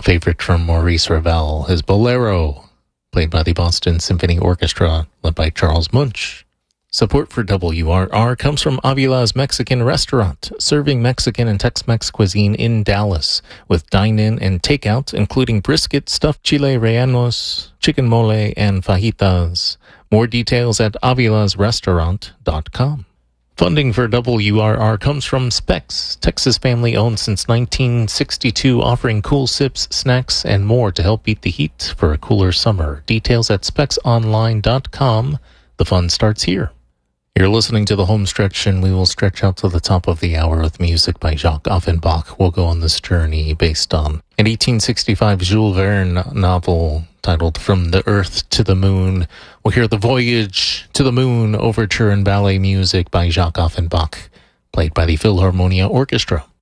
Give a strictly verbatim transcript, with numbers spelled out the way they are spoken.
favorite from Maurice Ravel, his Bolero, played by the Boston Symphony Orchestra, led by Charles Munch. Support for W R R comes from Avila's Mexican Restaurant, serving Mexican and Tex-Mex cuisine in Dallas, with dine-in and takeout, including brisket, stuffed chile rellenos, chicken mole, and fajitas. More details at avilas restaurant dot com. Funding for W R R comes from Specs, Texas family-owned since nineteen sixty-two, offering cool sips, snacks, and more to help beat the heat for a cooler summer. Details at specs online dot com. The fun starts here. You're listening to the home stretch, and we will stretch out to the top of the hour with music by Jacques Offenbach. We'll go on this journey based on an eighteen sixty-five Jules Verne novel titled From the Earth to the Moon. We'll hear the Voyage to the Moon overture and ballet music by Jacques Offenbach, played by the Philharmonia Orchestra.